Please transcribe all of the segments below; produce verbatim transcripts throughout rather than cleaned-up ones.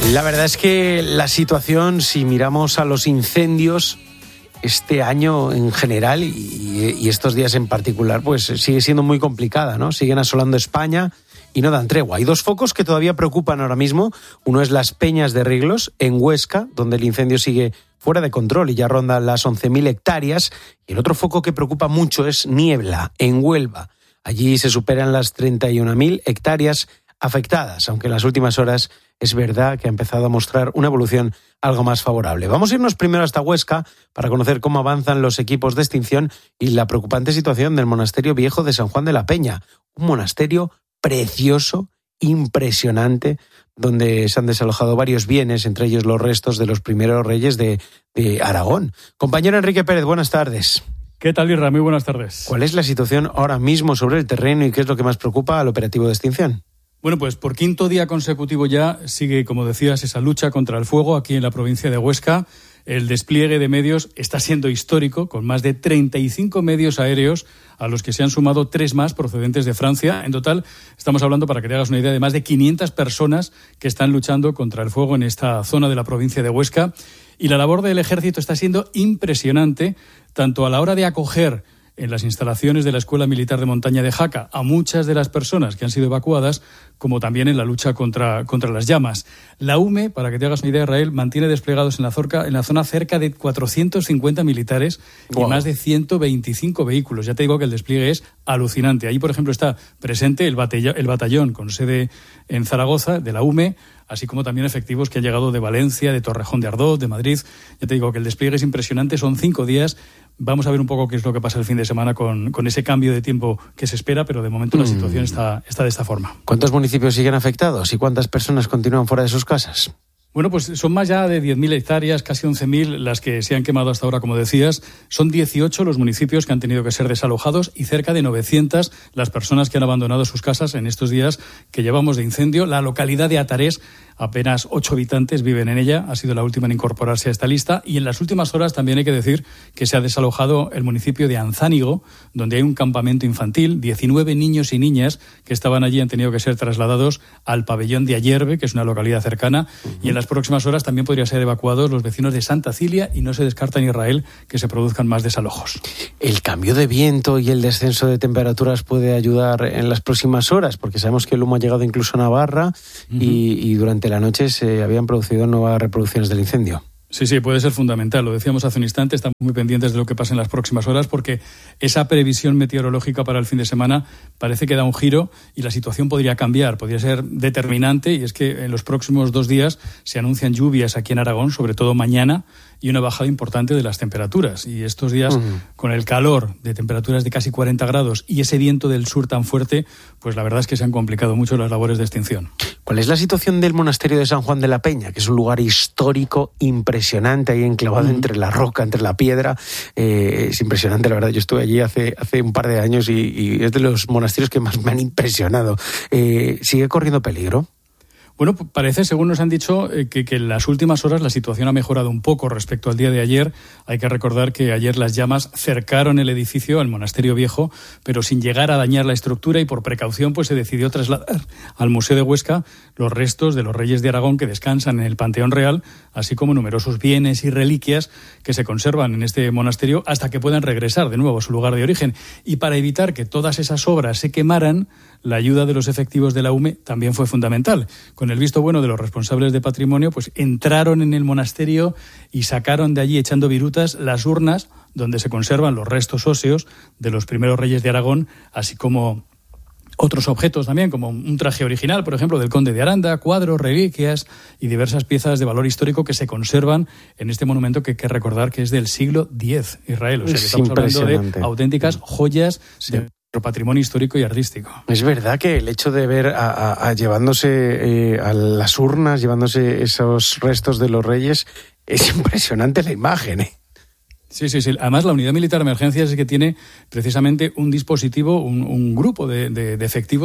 La verdad es que la situación, si miramos a los incendios este año en general y, y estos días en particular, pues sigue siendo muy complicada, ¿no? Siguen asolando España y no dan tregua. Hay dos focos que todavía preocupan ahora mismo. Uno es Las Peñas de Riglos, en Huesca, donde el incendio sigue fuera de control y ya ronda las once mil hectáreas. Y el otro foco que preocupa mucho es Niebla, en Huelva. Allí se superan las treinta y una mil hectáreas afectadas, aunque en las últimas horas es verdad que ha empezado a mostrar una evolución algo más favorable. Vamos a irnos primero hasta Huesca para conocer cómo avanzan los equipos de extinción y la preocupante situación del Monasterio Viejo de San Juan de la Peña, un monasterio precioso, impresionante, donde se han desalojado varios bienes, entre ellos los restos de los primeros reyes de, de Aragón. Compañero Enrique Pérez, buenas tardes. ¿Qué tal, Irra? Muy buenas tardes. ¿Cuál es la situación ahora mismo sobre el terreno y qué es lo que más preocupa al operativo de extinción? Bueno, pues por quinto día consecutivo ya sigue, como decías, esa lucha contra el fuego aquí en la provincia de Huesca. El despliegue de medios está siendo histórico, con más de treinta y cinco medios aéreos, a los que se han sumado tres más procedentes de Francia. En total, estamos hablando, para que te hagas una idea, de más de quinientas personas que están luchando contra el fuego en esta zona de la provincia de Huesca. Y la labor del ejército está siendo impresionante, tanto a la hora de acoger en las instalaciones de la Escuela Militar de Montaña de Jaca a muchas de las personas que han sido evacuadas, como también en la lucha contra, contra las llamas. La U M E, para que te hagas una idea, Israel, mantiene desplegados en la, zorca, en la zona cerca de cuatrocientos cincuenta militares wow. y más de ciento veinticinco vehículos. Ya te digo que el despliegue es alucinante. Ahí, por ejemplo, está presente el, batalla, el batallón con sede en Zaragoza de la U M E, así como también efectivos que han llegado de Valencia, de Torrejón de Ardoz, de Madrid. Ya te digo que el despliegue es impresionante, son cinco días. Vamos a ver un poco qué es lo que pasa el fin de semana con, con ese cambio de tiempo que se espera, pero de momento mm. la situación está, está de esta forma. ¿Cuántos municipios siguen afectados y cuántas personas continúan fuera de sus casas? Bueno, pues son más ya de diez mil hectáreas, casi once mil las que se han quemado hasta ahora, como decías. Son dieciocho los municipios que han tenido que ser desalojados y cerca de novecientas las personas que han abandonado sus casas en estos días que llevamos de incendio. La localidad de Atarés, apenas ocho habitantes viven en ella, ha sido la última en incorporarse a esta lista. Y en las últimas horas también hay que decir que se ha desalojado el municipio de Anzánigo, donde hay un campamento infantil. diecinueve niños y niñas que estaban allí han tenido que ser trasladados al pabellón de Ayerbe, que es una localidad cercana, uh-huh. y en las próximas horas también podrían ser evacuados los vecinos de Santa Cilia y no se descarta en Israel que se produzcan más desalojos. ¿El cambio de viento y el descenso de temperaturas puede ayudar en las próximas horas? Porque sabemos que el humo ha llegado incluso a Navarra uh-huh. y, y durante la noche se habían producido nuevas reproducciones del incendio. Sí, sí, puede ser fundamental. Lo decíamos hace un instante, estamos muy pendientes de lo que pasa en las próximas horas porque esa previsión meteorológica para el fin de semana parece que da un giro y la situación podría cambiar, podría ser determinante, y es que en los próximos dos días se anuncian lluvias aquí en Aragón, sobre todo mañana, y una bajada importante de las temperaturas. Y estos días, uh-huh. con el calor de temperaturas de casi cuarenta grados y ese viento del sur tan fuerte, pues la verdad es que se han complicado mucho las labores de extinción. ¿Cuál es la situación del monasterio de San Juan de la Peña, que es un lugar histórico impresionante, ahí enclavado uh-huh. entre la roca, entre la piedra? Eh, es impresionante, la verdad. Yo estuve allí hace, hace un par de años y, y es de los monasterios que más me han impresionado. Eh, ¿Sigue corriendo peligro? Bueno, parece, según nos han dicho, eh, que, que en las últimas horas la situación ha mejorado un poco respecto al día de ayer. Hay que recordar que ayer las llamas cercaron el edificio, al Monasterio Viejo, pero sin llegar a dañar la estructura, y por precaución pues se decidió trasladar al Museo de Huesca los restos de los reyes de Aragón que descansan en el Panteón Real, así como numerosos bienes y reliquias que se conservan en este monasterio hasta que puedan regresar de nuevo a su lugar de origen. Y para evitar que todas esas obras se quemaran, la ayuda de los efectivos de la U M E también fue fundamental. Con el visto bueno de los responsables de patrimonio, pues entraron en el monasterio y sacaron de allí, echando virutas, las urnas donde se conservan los restos óseos de los primeros reyes de Aragón, así como otros objetos también, como un traje original, por ejemplo, del conde de Aranda, cuadros, reliquias y diversas piezas de valor histórico que se conservan en este monumento que hay que recordar que es del siglo diez, Israel. O sea, que estamos hablando de auténticas joyas sí. de patrimonio histórico y artístico. Es verdad que el hecho de ver a, a, a llevándose eh, a las urnas, llevándose esos restos de los reyes, es impresionante la imagen, ¿eh? Sí, sí, sí. Además, la Unidad Militar de Emergencias es que tiene precisamente un dispositivo, un, un grupo de, de, de efectivos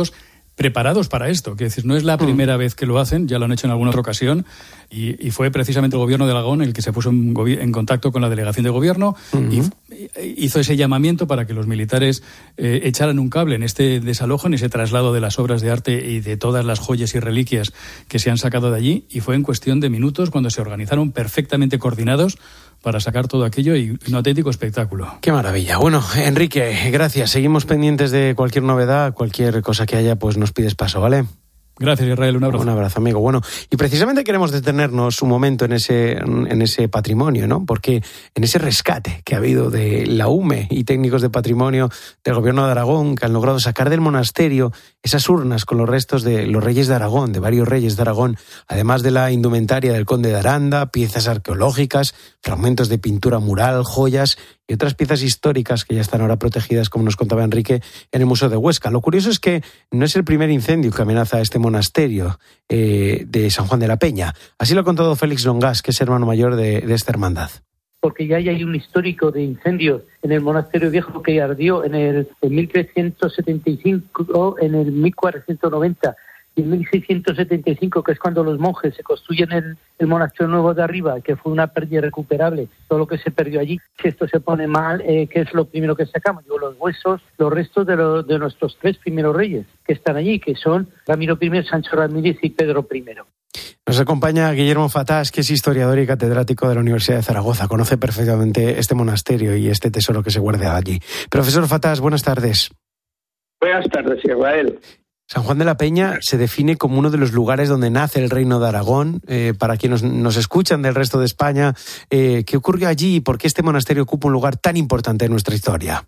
preparados para esto. Quiero decir, no es la primera mm. vez que lo hacen, ya lo han hecho en alguna otra ocasión, y, y fue precisamente el gobierno de Aragón el que se puso en, en contacto con la delegación de gobierno mm-hmm. y hizo ese llamamiento para que los militares eh, echaran un cable en este desalojo, en ese traslado de las obras de arte y de todas las joyas y reliquias que se han sacado de allí, y fue en cuestión de minutos cuando se organizaron perfectamente coordinados para sacar todo aquello, y un auténtico espectáculo. Qué maravilla. Bueno, Enrique, gracias. Seguimos pendientes de cualquier novedad, cualquier cosa que haya, pues nos pides paso, ¿vale? Gracias, Israel. Un abrazo. Un abrazo, amigo. Bueno, y precisamente queremos detenernos un momento en ese, en ese patrimonio, ¿no? Porque en ese rescate que ha habido de la U M E y técnicos de patrimonio del Gobierno de Aragón, que han logrado sacar del monasterio esas urnas con los restos de los reyes de Aragón, de varios reyes de Aragón, además de la indumentaria del conde de Aranda, piezas arqueológicas, fragmentos de pintura mural, joyas y otras piezas históricas que ya están ahora protegidas, como nos contaba Enrique, en el Museo de Huesca. Lo curioso es que no es el primer incendio que amenaza a este monasterio eh, de San Juan de la Peña. Así lo ha contado Félix Longas, que es hermano mayor de, de esta hermandad. Porque ya hay un histórico de incendios en el monasterio viejo que ardió en el en mil trescientos setenta y cinco, en el mil cuatrocientos noventa y en mil seiscientos setenta y cinco, que es cuando los monjes se construyen el, el monasterio nuevo de arriba, que fue una pérdida irrecuperable, todo lo que se perdió allí. Si esto se pone mal, eh, ¿qué es lo primero que sacamos? Digo, los huesos, los restos de, lo, de nuestros tres primeros reyes que están allí, que son Ramiro primero, Sancho Ramírez y Pedro primero. Nos acompaña Guillermo Fatás, que es historiador y catedrático de la Universidad de Zaragoza. Conoce perfectamente este monasterio y este tesoro que se guarda allí. Profesor Fatás, buenas tardes. Buenas tardes, Israel. San Juan de la Peña se define como uno de los lugares donde nace el Reino de Aragón. Eh, para quienes nos, nos escuchan del resto de España, eh, ¿qué ocurrió allí y por qué este monasterio ocupa un lugar tan importante en nuestra historia?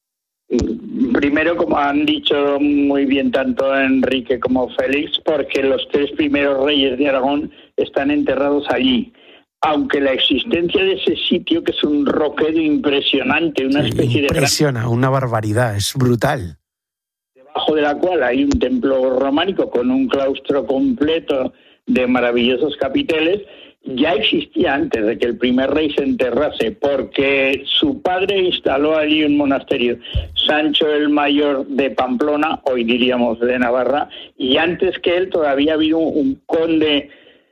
Primero, como han dicho muy bien tanto Enrique como Félix, porque los tres primeros reyes de Aragón están enterrados allí. Aunque la existencia de ese sitio, que es un roquedo impresionante, una sí, especie impresiona, de... Impresiona, una barbaridad, es brutal. Debajo de la cual hay un templo románico con un claustro completo de maravillosos capiteles, ya existía antes de que el primer rey se enterrase, porque su padre instaló allí un monasterio, Sancho el Mayor de Pamplona, hoy diríamos de Navarra, y antes que él todavía había un, un conde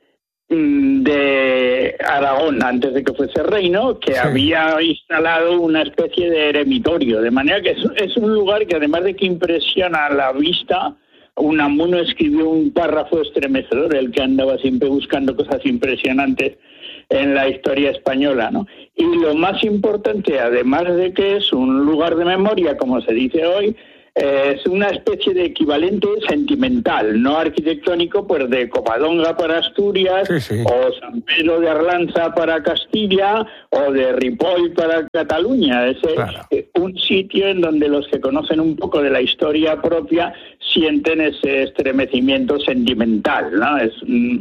de Aragón, antes de que fuese reino, que sí. había instalado una especie de eremitorio, de manera que es, es un lugar que, además de que impresiona a la vista, Unamuno escribió un párrafo estremecedor, el que andaba siempre buscando cosas impresionantes en la historia española, ¿no? Y lo más importante, además de que es un lugar de memoria, como se dice hoy, es una especie de equivalente sentimental, no arquitectónico, pues de Covadonga para Asturias, sí, sí. o San Pedro de Arlanza para Castilla, o de Ripoll para Cataluña. Es claro. un sitio en donde los que conocen un poco de la historia propia sienten ese estremecimiento sentimental, ¿no? Es,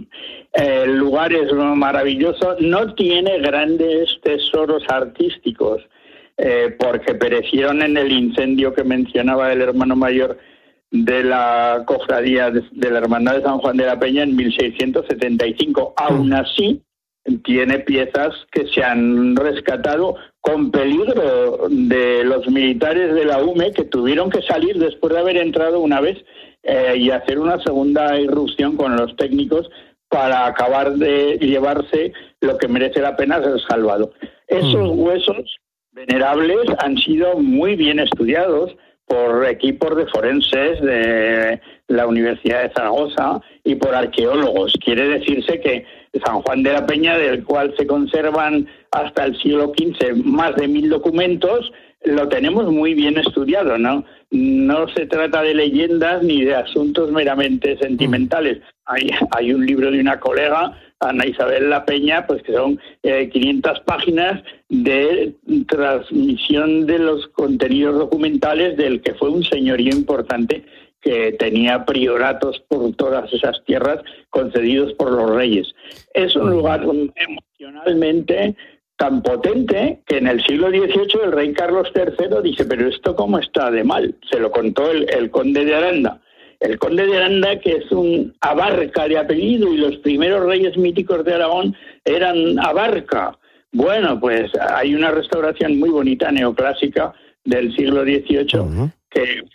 el lugar es maravilloso, no tiene grandes tesoros artísticos, Eh, porque perecieron en el incendio que mencionaba el hermano mayor de la cofradía de, de la Hermandad de San Juan de la Peña en mil seiscientos setenta y cinco. Aún así, tiene piezas que se han rescatado con peligro de los militares de la U M E, que tuvieron que salir después de haber entrado una vez eh, y hacer una segunda irrupción con los técnicos para acabar de llevarse lo que merece la pena ser salvado. Esos huesos venerables han sido muy bien estudiados por equipos de forenses de la Universidad de Zaragoza y por arqueólogos. Quiere decirse que San Juan de la Peña, del cual se conservan hasta el siglo quince más de mil documentos, lo tenemos muy bien estudiado, ¿no? No se trata de leyendas ni de asuntos meramente sentimentales. Hay, hay un libro de una colega, Ana Isabel La Peña, pues que son eh, quinientas páginas de transmisión de los contenidos documentales del que fue un señorío importante que tenía prioratos por todas esas tierras concedidos por los reyes. Es un lugar emocionalmente tan potente que en el siglo dieciocho el rey Carlos tercero dice, pero ¿esto cómo está de mal? Se lo contó el, el conde de Aranda. El conde de Aranda, que es un Abarca de apellido, y los primeros reyes míticos de Aragón eran Abarca. Bueno, pues hay una restauración muy bonita, neoclásica, del siglo dieciocho, uh-huh. que porque los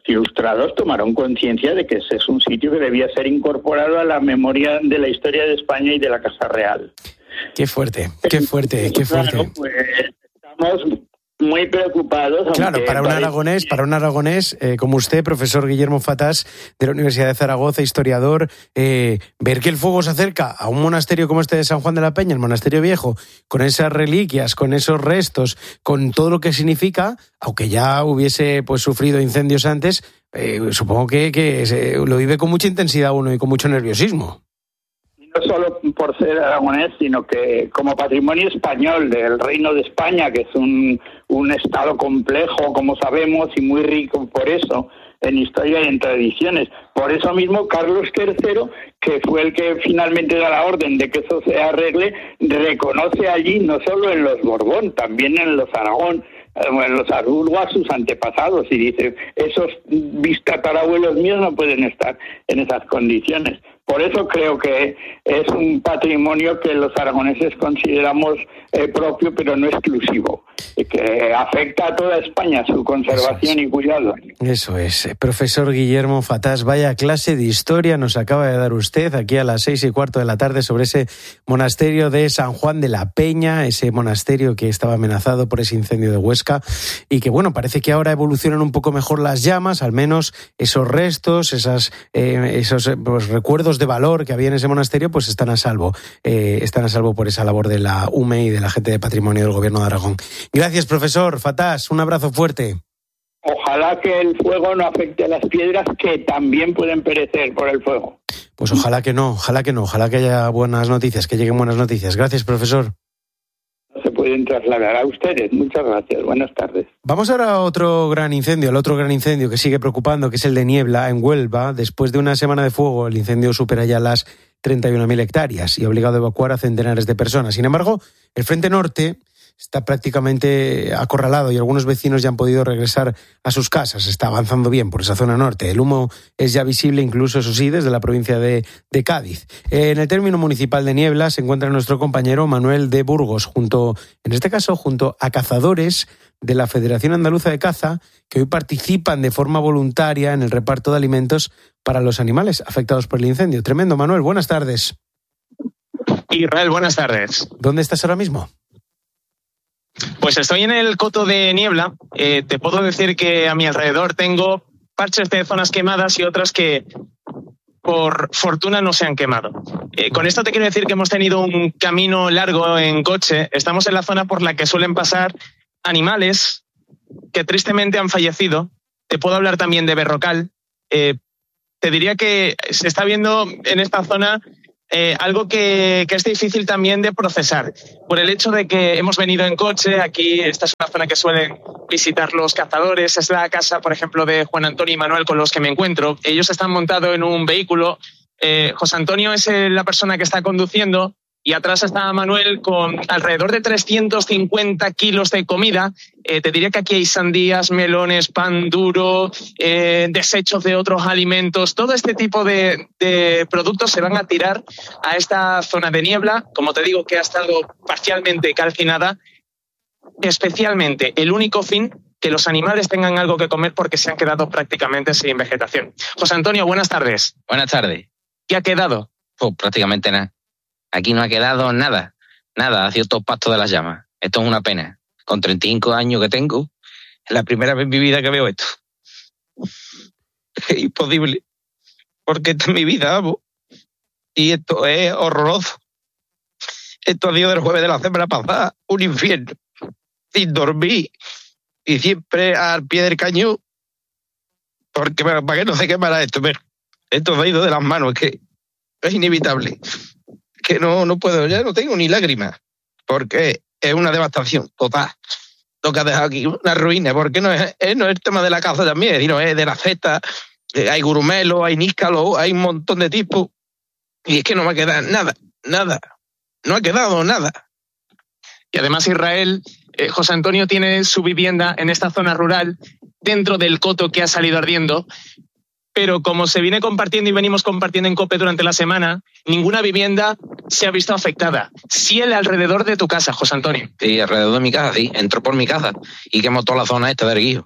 ilustrados tomaron conciencia de que ese es un sitio que debía ser incorporado a la memoria de la historia de España y de la Casa Real. Qué fuerte, qué fuerte, qué fuerte. Claro, pues estamos muy preocupados. Claro, para un aragonés, para un aragonés eh, como usted, profesor Guillermo Fatás, de la Universidad de Zaragoza, historiador, eh, ver que el fuego se acerca a un monasterio como este de San Juan de la Peña, el monasterio viejo, con esas reliquias, con esos restos, con todo lo que significa, aunque ya hubiese pues sufrido incendios antes, eh, supongo que, que se, lo vive con mucha intensidad uno y con mucho nerviosismo. No solo por ser aragonés, sino que como patrimonio español del Reino de España, que es un, un estado complejo, como sabemos, y muy rico por eso, en historia y en tradiciones. Por eso mismo, Carlos tercero, que fue el que finalmente da la orden de que eso se arregle, reconoce allí, no solo en los Borbón, también en los Aragón, en los Habsburgo a sus antepasados, y dice, esos bistatarabuelos míos no pueden estar en esas condiciones. Por eso creo que es un patrimonio que los aragoneses consideramos eh, propio, pero no exclusivo, que afecta a toda España su conservación y cuidado. Eso es. Profesor Guillermo Fatás, vaya clase de historia nos acaba de dar usted aquí a las seis y cuarto de la tarde sobre ese monasterio de San Juan de la Peña, ese monasterio que estaba amenazado por ese incendio de Huesca y que, bueno, parece que ahora evolucionan un poco mejor las llamas, al menos esos restos, esas, eh, esos pues, recuerdos de valor que había en ese monasterio, pues están a salvo. Eh, están a salvo por esa labor de la U M E y de la gente de patrimonio del Gobierno de Aragón. Gracias, profesor Fatás. Un abrazo fuerte. Ojalá que el fuego no afecte a las piedras que también pueden perecer por el fuego. Pues ojalá que no, ojalá que no, ojalá que haya buenas noticias, que lleguen buenas noticias. Gracias, profesor. Se pueden trasladar a ustedes. Muchas gracias. Buenas tardes. Vamos ahora a otro gran incendio, al otro gran incendio que sigue preocupando, que es el de Niebla, en Huelva. Después de una semana de fuego, el incendio supera ya las treinta y una mil hectáreas y ha obligado a evacuar a centenares de personas. Sin embargo, el frente norte está prácticamente acorralado y algunos vecinos ya han podido regresar a sus casas. Está avanzando bien por esa zona norte. El humo es ya visible incluso, eso sí, desde la provincia de, de Cádiz. En el término municipal de Niebla se encuentra nuestro compañero Manuel de Burgos, junto, en este caso, junto a cazadores de la Federación Andaluza de Caza, que hoy participan de forma voluntaria en el reparto de alimentos para los animales afectados por el incendio. Tremendo, Manuel. Buenas tardes. Israel, buenas tardes. ¿Dónde estás ahora mismo? Pues estoy en el coto de Niebla. Eh, te puedo decir que a mi alrededor tengo parches de zonas quemadas y otras que, por fortuna, no se han quemado. Eh, con esto te quiero decir que hemos tenido un camino largo en coche. Estamos en la zona por la que suelen pasar animales que tristemente han fallecido. Te puedo hablar también de Berrocal. Eh, te diría que se está viendo en esta zona Eh, algo que, que es difícil también de procesar, por el hecho de que hemos venido en coche. Aquí esta es una zona que suelen visitar los cazadores, es la casa, por ejemplo, de Juan Antonio y Manuel con los que me encuentro. Ellos están montados en un vehículo. eh, José Antonio es la persona que está conduciendo y atrás está Manuel con alrededor de trescientos cincuenta kilos de comida. Eh, te diría que aquí hay sandías, melones, pan duro, eh, desechos de otros alimentos. Todo este tipo de, de productos se van a tirar a esta zona de Niebla, como te digo, que ha estado parcialmente calcinada. Especialmente el único fin, que los animales tengan algo que comer porque se han quedado prácticamente sin vegetación. José Antonio, buenas tardes. Buenas tardes. ¿Qué ha quedado? Pues prácticamente nada. Aquí no ha quedado nada, nada, ha sido todo pasto de las llamas. Esto es una pena. Con treinta y cinco años que tengo, es la primera vez en mi vida que veo esto. Es imposible, porque esta es mi vida, vamos. Y esto es horroroso. Esto ha sido del jueves de la semana pasada, un infierno, sin dormir, y siempre al pie del cañón, porque para que no se quemara esto, pero esto se ha ido de las manos, es que es inevitable. Que no, no puedo, ya no tengo ni lágrimas, porque es una devastación total. Lo que ha dejado aquí, una ruina, porque no es, es, no es el tema de la caza también, sino es de la cesta. Eh, hay gurumelo, hay níscalo, hay un montón de tipos, y es que no me ha quedado nada, nada, no ha quedado nada. Y además Israel, eh, José Antonio tiene su vivienda en esta zona rural, dentro del coto que ha salido ardiendo. Pero como se viene compartiendo y venimos compartiendo en COPE durante la semana, ninguna vivienda se ha visto afectada. Sí el alrededor de tu casa, José Antonio. Sí, alrededor de mi casa, sí. Entró por mi casa y quemó toda la zona esta de Erguijo.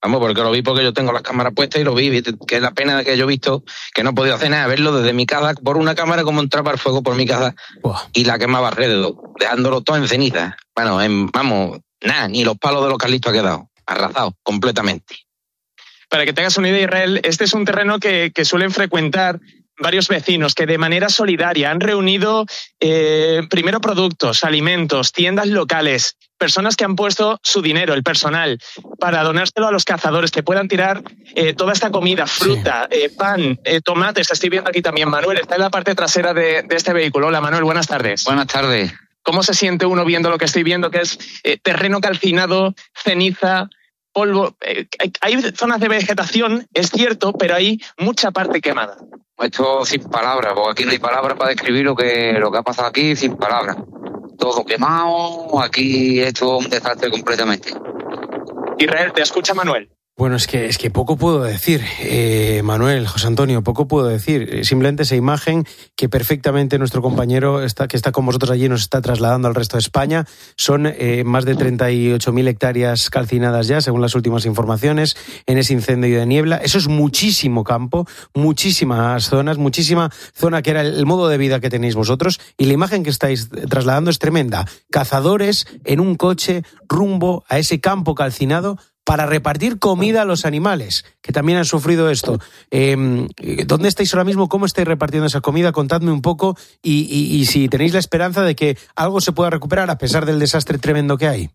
Vamos, porque lo vi porque yo tengo las cámaras puestas y lo vi, que es la pena que yo he visto, que no he podido hacer nada, verlo desde mi casa por una cámara como entraba el fuego por mi casa wow. y la quemaba alrededor, dejándolo todo en ceniza. Bueno, en, vamos, nada, ni los palos de los Carlitos ha quedado, arrasado completamente. Para que tengas una idea, Israel, este es un terreno que, que suelen frecuentar varios vecinos que de manera solidaria han reunido eh, primero productos, alimentos, tiendas locales, personas que han puesto su dinero, el personal, para donárselo a los cazadores que puedan tirar eh, toda esta comida, fruta, sí. eh, pan, eh, tomates. Estoy viendo aquí también, Manuel, está en la parte trasera de, de este vehículo. Hola, Manuel, buenas tardes. Buenas tardes. ¿Cómo se siente uno viendo lo que estoy viendo, que es eh, terreno calcinado, ceniza, polvo? Eh, hay zonas de vegetación, es cierto, pero hay mucha parte quemada. Esto sin palabras, porque aquí no hay palabras para describir lo que, lo que ha pasado aquí, sin palabras. Todo quemado, aquí esto es un desastre completamente. Israel, te escucha Manuel. Bueno, es que, es que poco puedo decir, eh, Manuel, José Antonio, poco puedo decir. Simplemente esa imagen que perfectamente nuestro compañero está, que está con vosotros allí nos está trasladando al resto de España. Son eh, más de treinta y ocho mil hectáreas calcinadas ya, según las últimas informaciones, en ese incendio de niebla. Eso es muchísimo campo, muchísimas zonas, muchísima zona que era el modo de vida que tenéis vosotros. Y la imagen que estáis trasladando es tremenda. Cazadores en un coche rumbo a ese campo calcinado para repartir comida a los animales, que también han sufrido esto. Eh, ¿Dónde estáis ahora mismo? ¿Cómo estáis repartiendo esa comida? Contadme un poco y, y, y si tenéis la esperanza de que algo se pueda recuperar a pesar del desastre tremendo que hay.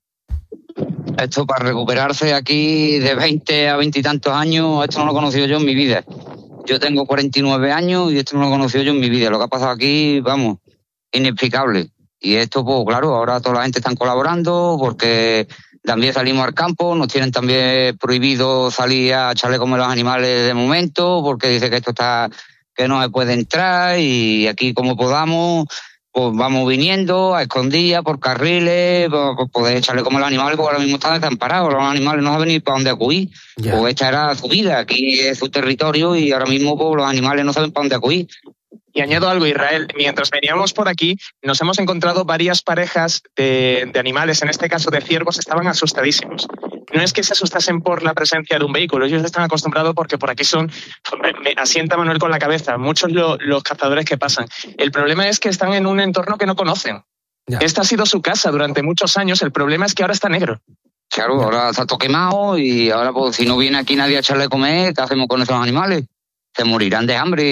Esto para recuperarse aquí de veinte a veinte y tantos años, esto no lo he conocido yo en mi vida. Yo tengo cuarenta y nueve años y esto no lo he conocido yo en mi vida. Lo que ha pasado aquí, vamos, inexplicable. Y esto, pues claro, ahora toda la gente está colaborando porque también salimos al campo, nos tienen también prohibido salir a echarle comer a los animales de momento, porque dice que esto está, que no se puede entrar, y aquí como podamos, pues vamos viniendo a escondidas, por carriles, por poder echarle comer a los animales, porque ahora mismo están desamparados, los animales no saben ni para dónde acudir, yeah. Pues esta era su vida, aquí es su territorio, y ahora mismo pues, los animales no saben para dónde acudir. Y añado algo, Israel, mientras veníamos por aquí, nos hemos encontrado varias parejas de, de animales, en este caso de ciervos, estaban asustadísimos. No es que se asustasen por la presencia de un vehículo, ellos están acostumbrados porque por aquí son, me, me asienta Manuel con la cabeza, muchos lo, los cazadores que pasan. El problema es que están en un entorno que no conocen. Ya. Esta ha sido su casa durante muchos años, el problema es que ahora está negro. Claro, ahora está todo quemado y ahora pues si no viene aquí nadie a echarle a comer, ¿qué hacemos con esos animales? Se morirán de hambre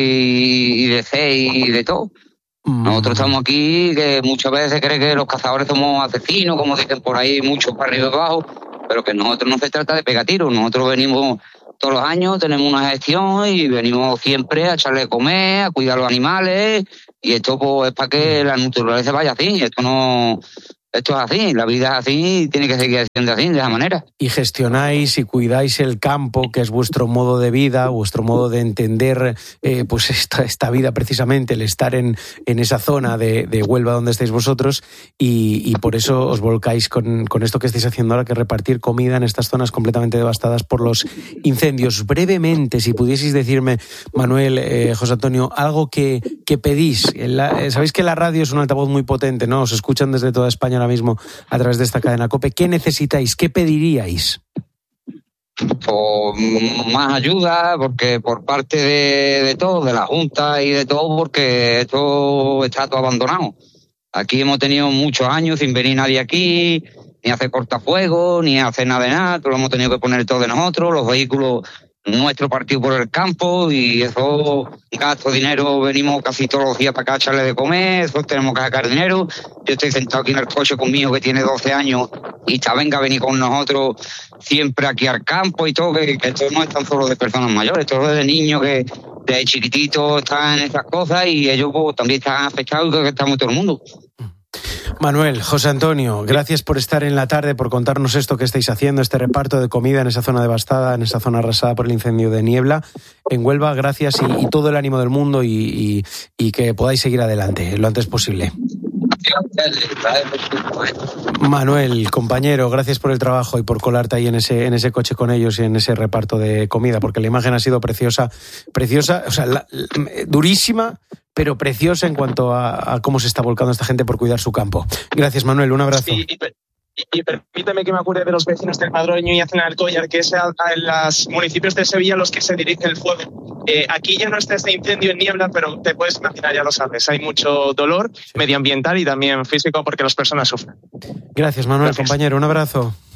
y de sed y de todo. Mm. Nosotros estamos aquí, que muchas veces se cree que los cazadores somos asesinos, como dicen por ahí, muchos para arriba y abajo, pero que nosotros no se trata de pegar tiros. Nosotros venimos todos los años, tenemos una gestión y venimos siempre a echarle a comer, a cuidar a los animales, y esto pues, es para que la naturaleza vaya así. Esto no... Esto es así, la vida es así y tiene que seguir siendo así, de esa manera. Y gestionáis y cuidáis el campo, que es vuestro modo de vida, vuestro modo de entender eh, pues esta, esta vida precisamente, el estar en, en esa zona de, de Huelva donde estáis vosotros, y, y por eso os volcáis con, con esto que estáis haciendo ahora, que es repartir comida en estas zonas completamente devastadas por los incendios. Brevemente, si pudieseis decirme, Manuel, eh, José Antonio, algo que, que pedís. La, eh, sabéis que la radio es un altavoz muy potente, ¿no? Os escuchan desde toda España ahora mismo a través de esta cadena COPE. ¿Qué necesitáis? ¿Qué pediríais? Pues más ayuda, porque por parte de, de todo, de la Junta y de todo, porque esto está todo abandonado. Aquí hemos tenido muchos años sin venir nadie aquí, ni hacer cortafuegos, ni hacer nada de nada, todo lo hemos tenido que poner todo de nosotros, los vehículos nuestro partido por el campo, y eso gasto dinero, venimos casi todos los días para acá a echarle de comer, eso tenemos que sacar dinero. Yo estoy sentado aquí en el coche con mi hijo que tiene doce años y está venga a venir con nosotros siempre aquí al campo y todo, que, que esto no es tan solo de personas mayores, esto es de niños que de chiquititos están en esas cosas, y ellos pues, también están afectados, y creo que estamos todo el mundo. Manuel, José Antonio, gracias por estar en la tarde, por contarnos esto que estáis haciendo, este reparto de comida en esa zona devastada, en esa zona arrasada por el incendio de niebla en Huelva. Gracias y, y todo el ánimo del mundo, y, y, y que podáis seguir adelante lo antes posible. Manuel, compañero, gracias por el trabajo y por colarte ahí en ese, en ese coche con ellos y en ese reparto de comida, porque la imagen ha sido preciosa, preciosa, o sea, la, la, durísima, pero preciosa en cuanto a, a cómo se está volcando esta gente por cuidar su campo. Gracias, Manuel, un abrazo. Sí, Y permíteme que me acuerde de los vecinos del Madroño y Aznalcóllar, que es a, a los municipios de Sevilla a los que se dirige el fuego. Eh, aquí ya no está este incendio en Niebla, pero te puedes imaginar, ya lo sabes, hay mucho dolor medioambiental y también físico porque las personas sufren. Gracias, Manuel, Gracias. compañero, un abrazo.